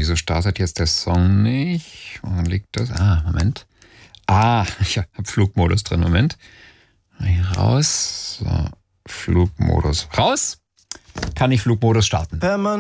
wieso startet jetzt der Song nicht? Woran liegt das? Moment. Ich habe Flugmodus drin. Moment. Hier raus. So, Flugmodus raus. Kann ich Flugmodus starten.